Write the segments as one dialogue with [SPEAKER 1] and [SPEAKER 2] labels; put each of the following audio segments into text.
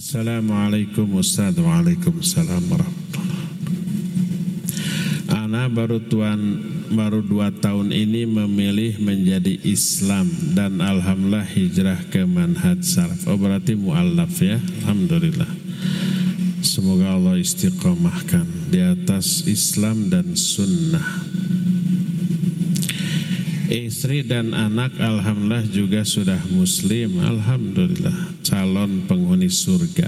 [SPEAKER 1] Assalamualaikum Ustaz. Waalaikumsalam warahmatullahi wabarakatuh. Ana baru 2 tahun ini memilih menjadi Islam dan alhamdulillah hijrah ke manhaj salaf. Oh berarti mu'allaf ya. Alhamdulillah. Semoga Allah istiqomahkan di atas Islam dan sunnah. Istri dan anak alhamdulillah juga sudah muslim. Alhamdulillah calon penghuni surga.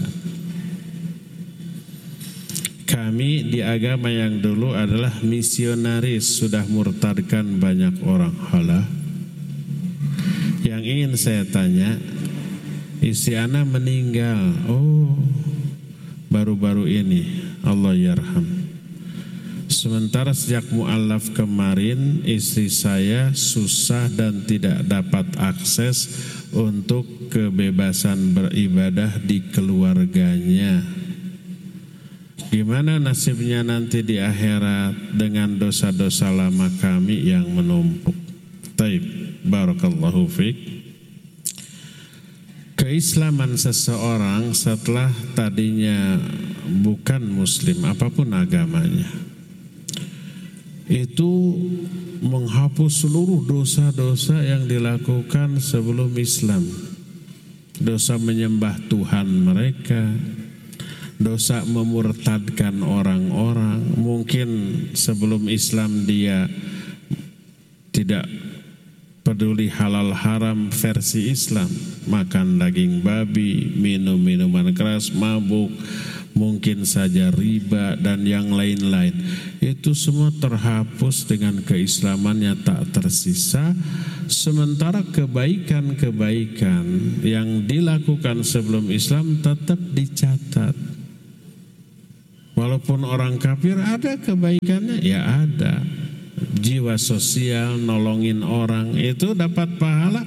[SPEAKER 1] Kami di agama yang dulu adalah misionaris, sudah murtadkan banyak orang. Halah. Yang ingin saya tanya, istri ana meninggal. Oh, baru-baru ini. Allah yarham. Sementara sejak mu'alaf kemarin istri saya susah dan tidak dapat akses untuk kebebasan beribadah di keluarganya. Gimana nasibnya nanti di akhirat dengan dosa-dosa lama kami yang menumpuk? Taib, barakallahu fiik. Keislaman seseorang setelah tadinya bukan muslim apapun agamanya, itu menghapus seluruh dosa-dosa yang dilakukan sebelum Islam. Dosa menyembah Tuhan mereka, dosa memurtadkan orang-orang. Mungkin sebelum Islam dia tidak peduli halal haram versi Islam, makan daging babi, minum minuman keras, mabuk, mungkin saja riba dan yang lain-lain. Itu semua terhapus dengan keislamannya, tak tersisa. Sementara kebaikan-kebaikan yang dilakukan sebelum Islam tetap dicatat. Walaupun orang kafir ada kebaikannya, ya ada. Jiwa sosial, nolongin orang, itu dapat pahala.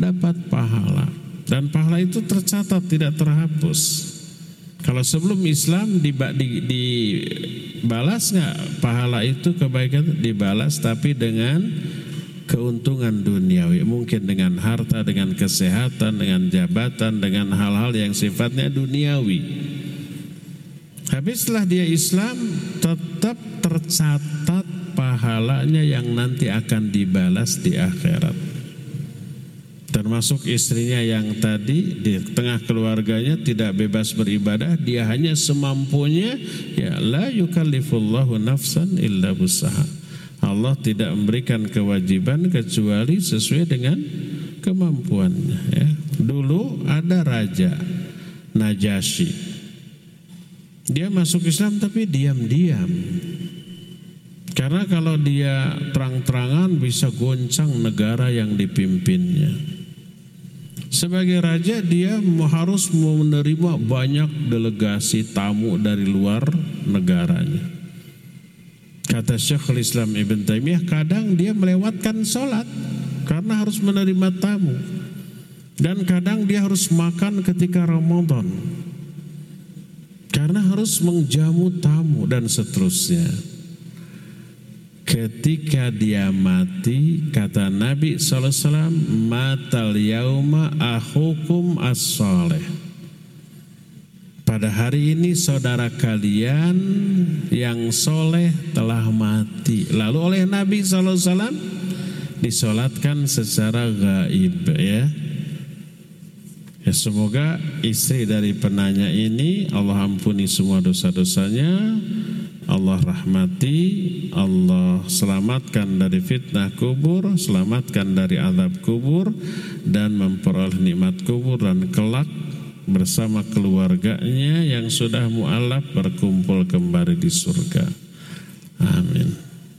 [SPEAKER 1] Dan pahala itu tercatat, tidak terhapus. Kalau sebelum Islam dibalas nggak pahala itu, kebaikan dibalas, tapi dengan keuntungan duniawi, mungkin dengan harta, dengan kesehatan, dengan jabatan, dengan hal-hal yang sifatnya duniawi. Habis setelah dia Islam, tetap tercatat pahalanya yang nanti akan dibalas di akhirat. Termasuk istrinya yang tadi di tengah keluarganya tidak bebas beribadah, dia hanya semampunya. Ya, la yukallifullahu nafsan illa wus'aha. Allah tidak memberikan kewajiban kecuali sesuai dengan kemampuannya. Ya. Dulu ada raja Najasyi, dia masuk Islam tapi diam-diam. Karena kalau dia terang-terangan bisa goncang negara yang dipimpinnya. Sebagai raja dia harus menerima banyak delegasi tamu dari luar negaranya. Kata Syekhul Islam Ibn Taimiyah, kadang dia melewatkan sholat karena harus menerima tamu. Dan kadang dia harus makan ketika Ramadan karena harus menjamu tamu dan seterusnya. Ketika dia mati, kata Nabi SAW, matal yauma akhukum as-saleh. Pada hari ini saudara kalian yang soleh telah mati. Lalu oleh Nabi SAW disolatkan secara gaib. Ya, semoga istri dari penanya ini Allah ampuni semua dosa-dosanya, Allah rahmati, Allah selamatkan dari fitnah kubur, selamatkan dari azab kubur, dan memperoleh nikmat kubur, dan kelak bersama keluarganya yang sudah mu'alaf berkumpul kembali di surga. Amin.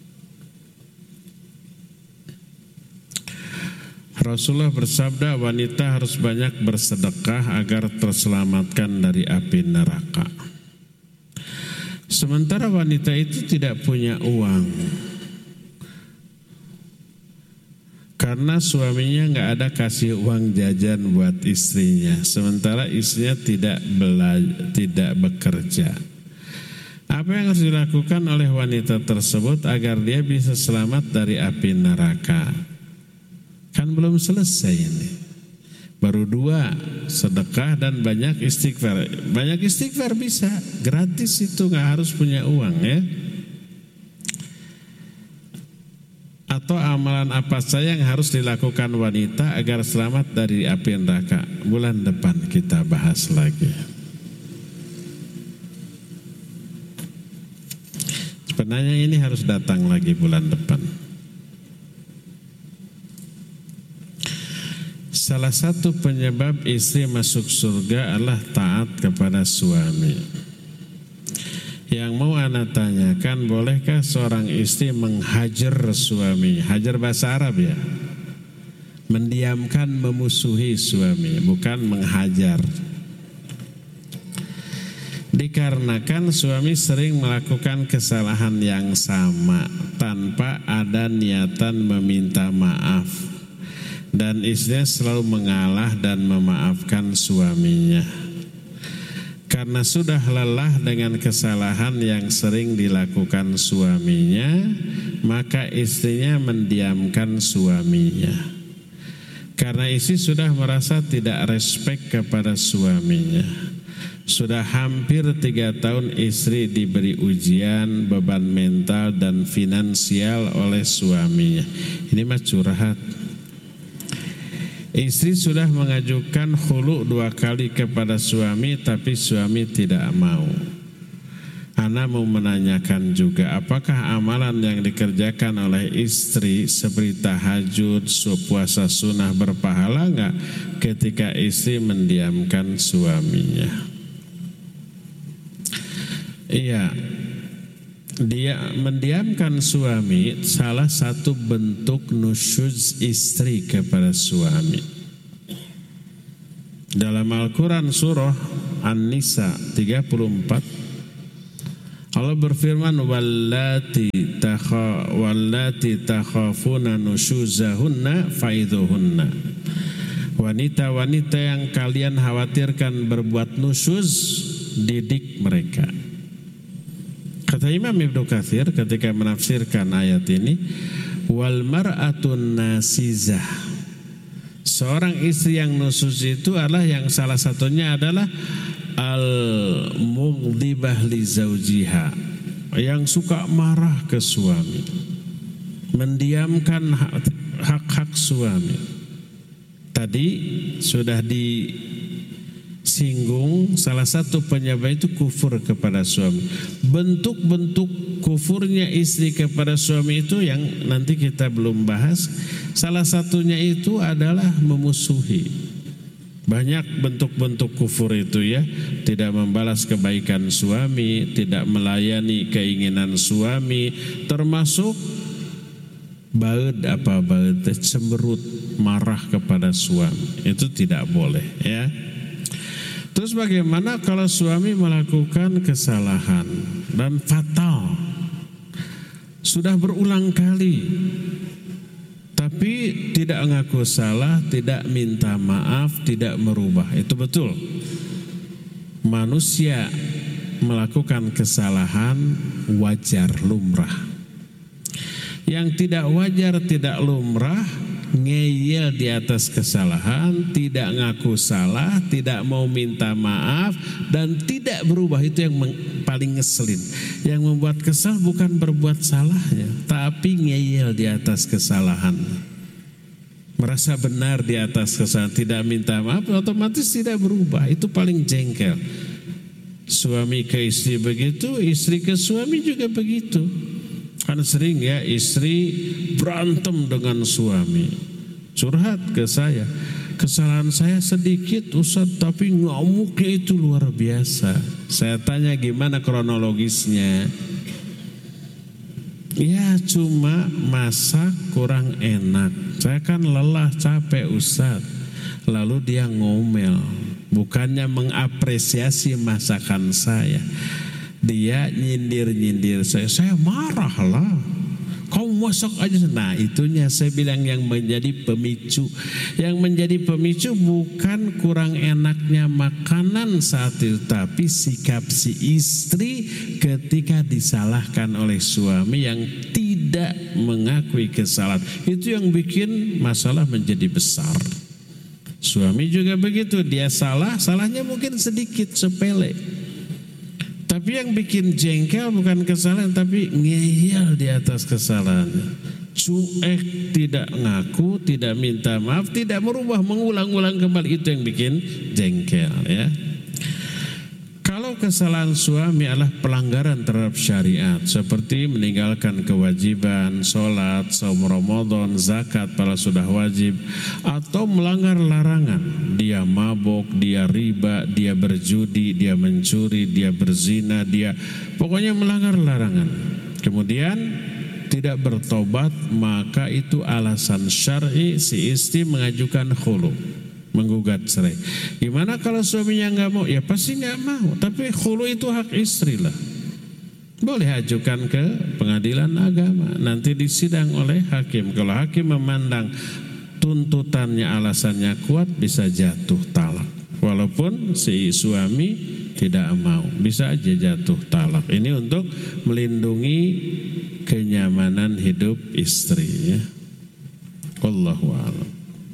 [SPEAKER 1] Rasulullah bersabda, wanita harus banyak bersedekah agar terselamatkan dari api neraka. Sementara wanita itu tidak punya uang karena suaminya nggak ada kasih uang jajan buat istrinya. Sementara istrinya tidak bekerja. Apa yang harus dilakukan oleh wanita tersebut agar dia bisa selamat dari api neraka? Kan belum selesai ini. Baru 2, sedekah dan banyak istighfar. Banyak istighfar bisa, gratis itu, nggak harus punya uang ya. Atau amalan apa saja yang harus dilakukan wanita agar selamat dari api neraka? Bulan depan kita bahas lagi. Sebenarnya ini harus datang lagi bulan depan. Salah satu penyebab istri masuk surga adalah taat kepada suami. Yang mau anak tanyakan, bolehkah seorang istri menghajar suami? Hajar bahasa Arab ya. Mendiamkan, memusuhi suami, bukan menghajar. Dikarenakan suami sering melakukan kesalahan yang sama tanpa ada niatan meminta maaf. Dan istrinya selalu mengalah dan memaafkan suaminya. Karena sudah lelah dengan kesalahan yang sering dilakukan suaminya, maka istrinya mendiamkan suaminya. Karena istri sudah merasa tidak respek kepada suaminya. Sudah hampir 3 tahun istri diberi ujian, beban mental dan finansial oleh suaminya. Ini mah curhat. Istri sudah mengajukan khulu 2 kali kepada suami, tapi suami tidak mau. Ana mau menanyakan juga, apakah amalan yang dikerjakan oleh istri seperti tahajud, puasa sunnah berpahala enggak ketika istri mendiamkan suaminya? Iya, dia mendiamkan suami salah satu bentuk nusyuz istri kepada suami. Dalam Al-Quran surah An-Nisa 34, Allah berfirman, wallati takhafuna nusyuzahunna faidhuhunna. Wanita-wanita yang kalian khawatirkan berbuat nusyuz, didik mereka. Kata Imam Ibnu Katsir ketika menafsirkan ayat ini, wal mar'atun nasizah, seorang istri yang nusyuz itu adalah yang salah satunya adalah al-mughdibah li zaujiha, yang suka marah ke suami, mendiamkan hak-hak suami. Tadi sudah disinggung, salah satu penyebab itu kufur kepada suami. Bentuk-bentuk kufurnya istri kepada suami itu yang nanti kita belum bahas. Salah satunya itu adalah memusuhi. Banyak bentuk-bentuk kufur itu ya. Tidak membalas kebaikan suami, tidak melayani keinginan suami, termasuk cemberut, marah kepada suami. Itu tidak boleh ya. Terus bagaimana kalau suami melakukan kesalahan dan fatal, sudah berulang kali, tapi tidak mengaku salah, tidak minta maaf, tidak merubah? Itu betul. Manusia melakukan kesalahan wajar, lumrah. Yang tidak wajar, tidak lumrah, ngeyel di atas kesalahan, tidak ngaku salah, tidak mau minta maaf, dan tidak berubah. Itu yang paling ngeselin. Yang membuat kesal bukan berbuat salahnya, tapi ngeyel di atas kesalahan, merasa benar di atas kesalahan, tidak minta maaf, otomatis tidak berubah. Itu paling jengkel. Suami ke istri begitu, istri ke suami juga begitu. Kan sering ya istri berantem dengan suami, curhat ke saya, kesalahan saya sedikit Ustaz, tapi ngamuknya itu luar biasa. Saya tanya gimana kronologisnya? Ya cuma masak kurang enak, saya kan lelah capek Ustaz. Lalu dia ngomel, bukannya mengapresiasi masakan saya, dia nyindir-nyindir saya marah lah. Kau masak aja. Nah itunya saya bilang yang menjadi pemicu. Yang menjadi pemicu bukan kurang enaknya makanan saat itu, tapi sikap si istri ketika disalahkan oleh suami yang tidak mengakui kesalahan. Itu yang bikin masalah menjadi besar. Suami juga begitu, dia salah, salahnya mungkin sedikit, sepele. Tapi yang bikin jengkel bukan kesalahan, tapi ngeyel di atas kesalahannya. Cuek, tidak ngaku, tidak minta maaf, tidak merubah, mengulang-ulang kembali, itu yang bikin jengkel ya. Kalau kesalahan suami adalah pelanggaran terhadap syariat, seperti meninggalkan kewajiban, sholat, saum Ramadan, zakat pada sudah wajib, atau melanggar larangan, dia mabuk, dia riba, dia berjudi, dia mencuri, dia berzina, dia pokoknya melanggar larangan, kemudian tidak bertobat, maka itu alasan syar'i si istri mengajukan khulu, menggugat cerai. Gimana kalau suaminya nggak mau? Ya pasti nggak mau. Tapi khulu itu hak istri lah. Boleh ajukan ke pengadilan agama. Nanti disidang oleh hakim. Kalau hakim memandang tuntutannya alasannya kuat, bisa jatuh talak. Walaupun si suami tidak mau, bisa aja jatuh talak. Ini untuk melindungi kenyamanan hidup istrinya. Wallahu a'lam.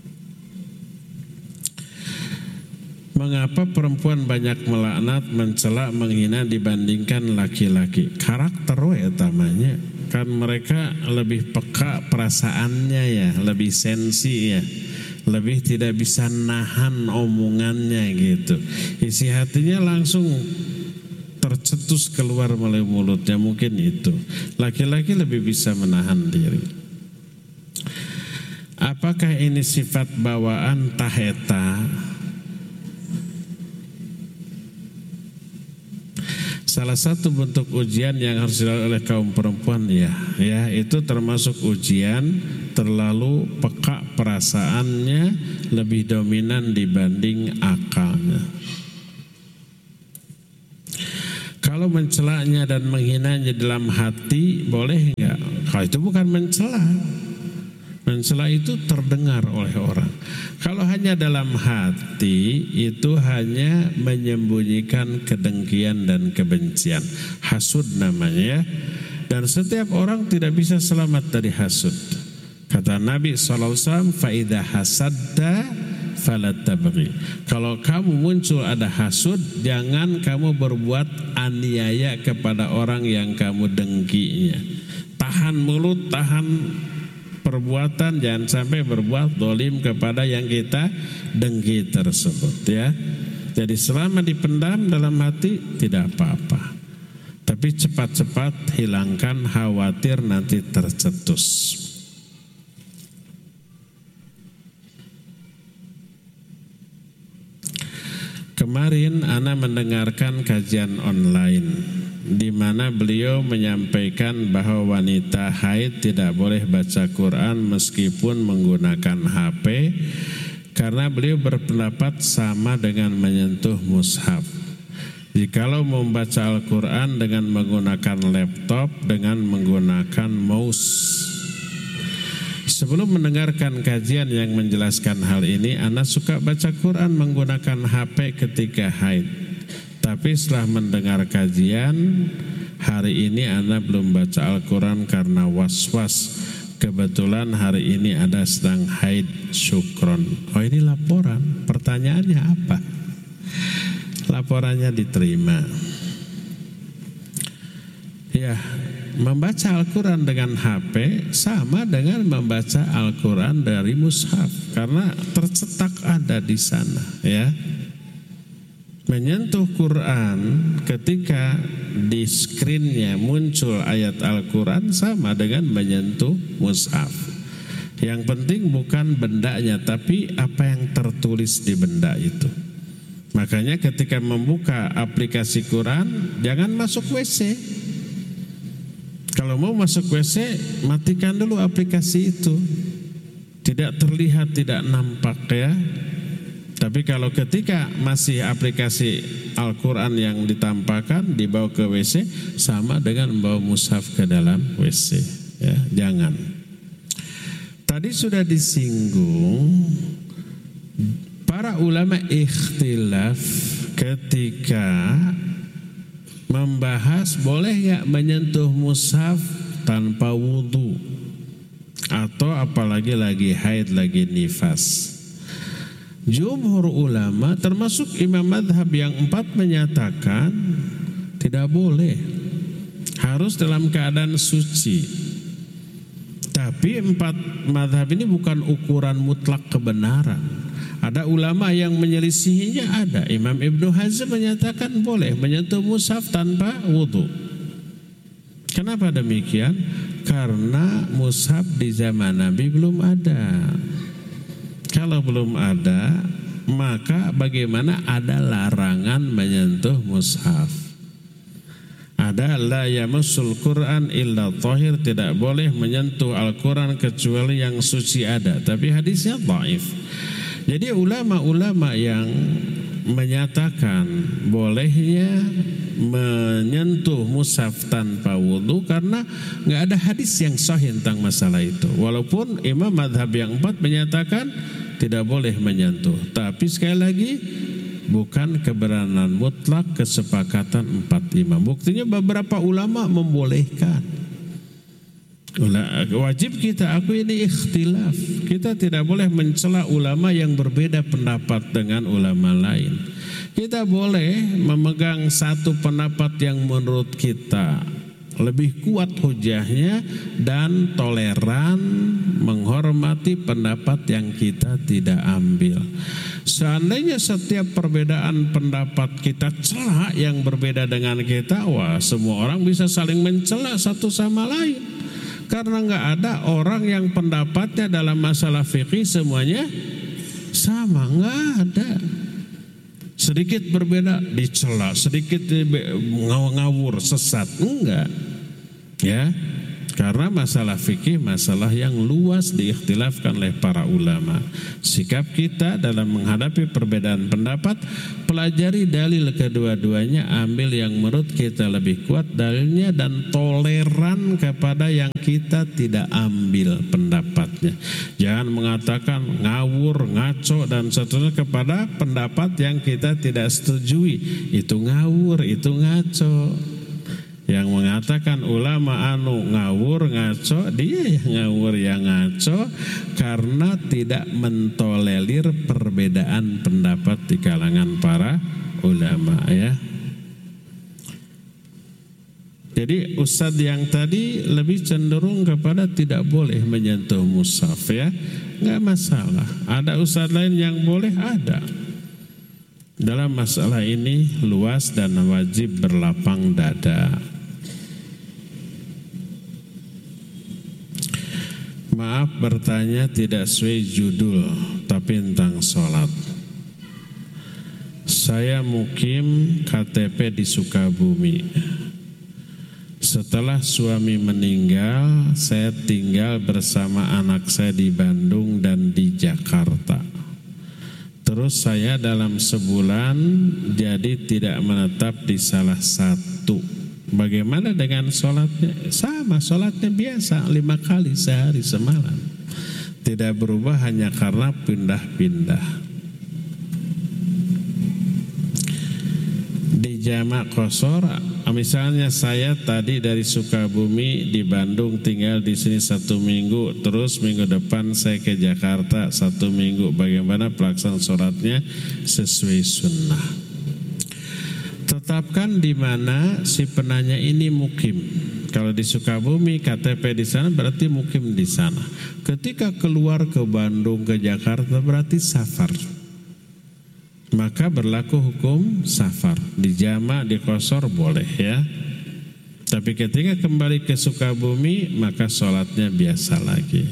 [SPEAKER 1] Mengapa perempuan banyak melaknat, mencela, menghina dibandingkan laki-laki? Karakter utamanya. Kan mereka lebih peka perasaannya ya, lebih sensi ya, lebih tidak bisa nahan omongannya gitu. Isi hatinya langsung tercetus keluar melalui mulutnya, mungkin itu. Laki-laki lebih bisa menahan diri. Apakah ini sifat bawaan taheta? Salah satu bentuk ujian yang harus dilalui oleh kaum perempuan ya itu termasuk ujian terlalu peka perasaannya, lebih dominan dibanding akalnya. Kalau mencelanya dan menghinanya dalam hati boleh enggak? Kalau itu bukan mencela. Mencela itu terdengar oleh orang. Kalau hanya dalam hati, itu hanya menyembunyikan kedengkian dan kebencian. Hasud namanya ya. Dan setiap orang tidak bisa selamat dari hasud. Kata Nabi SAW, فَإِذَا حَسَدَّ فَلَا تَبْغِ. Kalau kamu muncul ada hasud, jangan kamu berbuat aniaya kepada orang yang kamu dengkinya. Tahan mulut, tahan perbuatan, jangan sampai berbuat dolim kepada yang kita dengki tersebut ya. Jadi selama dipendam dalam hati tidak apa-apa, tapi cepat-cepat hilangkan, khawatir nanti tercetus. Kemarin Ana mendengarkan kajian online di mana beliau menyampaikan bahwa wanita haid tidak boleh baca Quran meskipun menggunakan HP, karena beliau berpendapat sama dengan menyentuh mushaf. Jikalau membaca Al-Quran dengan menggunakan laptop, dengan menggunakan mouse. Sebelum mendengarkan kajian yang menjelaskan hal ini, Ana suka baca Quran menggunakan HP ketika haid. Tapi setelah mendengar kajian hari ini, Ana belum baca Al-Quran karena was-was. Kebetulan hari ini ada sedang haid, syukron. Oh, ini laporan, pertanyaannya apa? Laporannya diterima. Ya, membaca Al-Quran dengan HP sama dengan membaca Al-Quran dari mushaf, karena tercetak ada di sana ya. Menyentuh Quran ketika di screennya muncul ayat Al-Quran sama dengan menyentuh mushaf. Yang penting bukan bendanya, tapi apa yang tertulis di benda itu. Makanya ketika membuka aplikasi Quran, jangan masuk WC. Kalau mau masuk WC, matikan dulu aplikasi itu. Tidak terlihat, tidak nampak ya. Tapi kalau ketika masih aplikasi Al-Quran yang ditampakkan dibawa ke WC, sama dengan membawa mushaf ke dalam WC ya, jangan. Tadi sudah disinggung, para ulama ikhtilaf ketika membahas boleh nggak menyentuh mushaf tanpa wudu, atau apalagi lagi haid, lagi nifas. Jumhur ulama termasuk imam madhab yang 4 menyatakan tidak boleh, harus dalam keadaan suci. Tapi 4 madhab ini bukan ukuran mutlak kebenaran. Ada ulama yang menyelisihinya, ada. Imam Ibnu Hazm menyatakan boleh menyentuh mushaf tanpa wudu. Kenapa demikian? Karena mushaf di zaman Nabi belum ada. Kalau belum ada, maka bagaimana ada larangan menyentuh mushaf? Ada la yamassul Quran illa thahir, tidak boleh menyentuh Al-Quran kecuali yang suci ada. Tapi hadisnya dhaif. Jadi ulama-ulama yang menyatakan bolehnya menyentuh mushaf tanpa wudu karena nggak ada hadis yang sahih tentang masalah itu. Walaupun imam madhab yang 4 menyatakan tidak boleh menyentuh, tapi sekali lagi bukan kebenaran mutlak, kesepakatan 4 imam. Buktinya beberapa ulama membolehkan. Wajib kita akui ini ikhtilaf. Kita tidak boleh mencela ulama yang berbeda pendapat dengan ulama lain. Kita boleh memegang satu pendapat yang menurut kita lebih kuat hujahnya dan toleran menghormati pendapat yang kita tidak ambil. Seandainya setiap perbedaan pendapat kita cela yang berbeda dengan kita, wah semua orang bisa saling mencela satu sama lain. Karena nggak ada orang yang pendapatnya dalam masalah fikih semuanya sama, nggak ada. Sedikit berbeda dicela, sedikit ngawur, sesat, enggak. Ya, karena masalah fikih masalah yang luas diikhtilafkan oleh para ulama. Sikap kita dalam menghadapi perbedaan pendapat, pelajari dalil kedua-duanya, ambil yang menurut kita lebih kuat dalilnya dan toleran kepada yang kita tidak ambil pendapatnya. Jangan mengatakan ngawur, ngaco dan seterusnya kepada pendapat yang kita tidak setujui. Itu ngawur, itu ngaco. Yang mengatakan ulama ngawur ngaco, dia yang ngawur yang ngaco karena tidak mentolerir perbedaan pendapat di kalangan para ulama, ya. Jadi ustadz yang tadi lebih cenderung kepada tidak boleh menyentuh mushaf, ya, nggak masalah. Ada ustadz lain yang boleh, ada. Dalam masalah ini luas dan wajib berlapang dada. Maaf bertanya tidak sesuai judul, tapi tentang sholat. Saya mukim KTP di Sukabumi. Setelah suami meninggal, saya tinggal bersama anak saya di Bandung dan di Jakarta. Terus saya dalam sebulan jadi tidak menetap di salah satu. Bagaimana dengan sholatnya? Sama, sholatnya biasa 5 kali sehari semalam. Tidak berubah hanya karena pindah-pindah. Di jamak qashar, misalnya saya tadi dari Sukabumi di Bandung tinggal di sini 1 minggu, terus minggu depan saya ke Jakarta 1 minggu. Bagaimana pelaksanaan sholatnya sesuai sunnah? Tetapkan di mana si penanya ini mukim. Kalau di Sukabumi KTP di sana berarti mukim di sana. Ketika keluar ke Bandung ke Jakarta berarti safar. Maka berlaku hukum safar. Di jamak di qashar boleh, ya. Tapi ketika kembali ke Sukabumi maka sholatnya biasa lagi.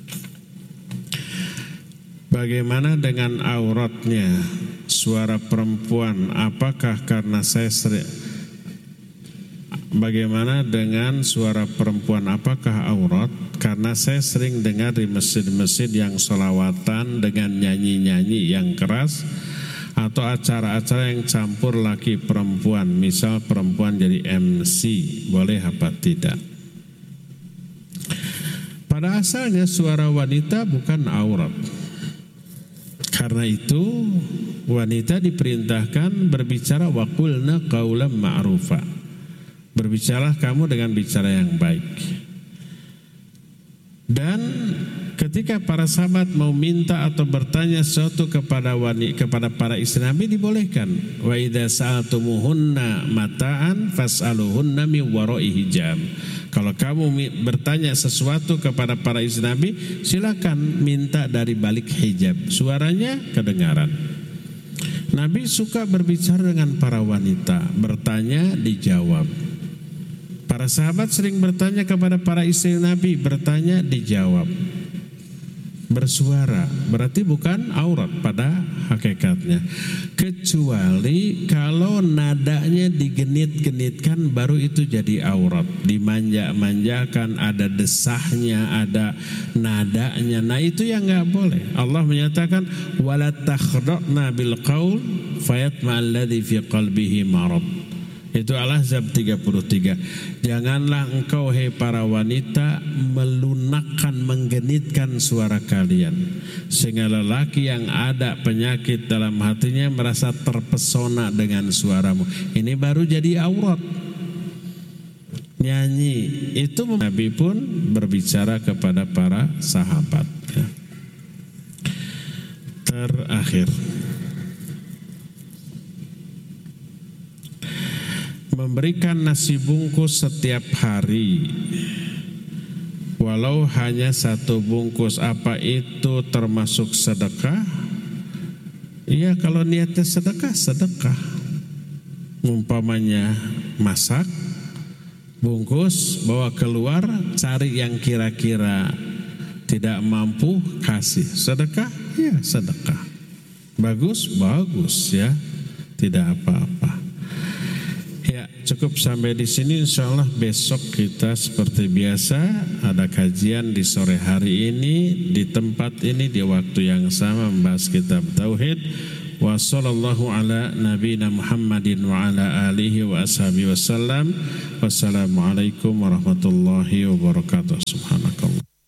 [SPEAKER 1] Bagaimana dengan auratnya? Suara perempuan, apakah karena saya sering, bagaimana dengan suara perempuan, apakah aurat? Karena saya sering dengar di masjid-masjid yang sholawatan dengan nyanyi-nyanyi yang keras, atau acara-acara yang campur laki perempuan, misal perempuan jadi MC, boleh apa tidak? Pada asalnya suara wanita bukan aurat. Karena itu wanita diperintahkan berbicara waqulna qaulan ma'rufa. Berbicara kamu dengan bicara yang baik. Dan ketika ketika para sahabat mau minta atau bertanya sesuatu kepada para istri Nabi dibolehkan. Wa idza sa'altumuhunna mata'an fas'aluhunna min wara'i hijab. Kalau kamu bertanya sesuatu kepada para istri Nabi, silakan minta dari balik hijab, suaranya kedengaran. Nabi suka berbicara dengan para wanita, bertanya dijawab. Para sahabat sering bertanya kepada para istri Nabi, bertanya dijawab. Bersuara berarti bukan aurat pada hakikatnya, kecuali kalau nadanya digenit-genitkan baru itu jadi aurat, dimanja-manjakan, ada desahnya, ada nadanya. Nah itu yang nggak boleh. Allah menyatakan wala takhda'na bil qaul fayatma alladhi fi qalbihi marad. Itu Al-Ahzab 33. Janganlah engkau hai para wanita melunakkan, menggenitkan suara kalian, sehingga lelaki yang ada penyakit dalam hatinya merasa terpesona dengan suaramu. Ini baru jadi aurat. Nyanyi itu. Nabi pun berbicara kepada para sahabat. Terakhir, memberikan nasi bungkus setiap hari, walau hanya 1 bungkus, apa itu termasuk sedekah? Iya, kalau niatnya sedekah, sedekah. Umpamanya masak, bungkus, bawa keluar, cari yang kira-kira tidak mampu, kasih. Sedekah? Ya sedekah. Bagus, bagus ya, tidak apa-apa. Cukup sampai di sini. Insyaallah besok kita seperti biasa ada kajian di sore hari ini di tempat ini di waktu yang sama membahas kitab tauhid. Wa sallallahu ala nabiyina Muhammadin wa ala alihi wa ashabihi wasallam. Wassalamualaikum warahmatullahi wabarakatuh.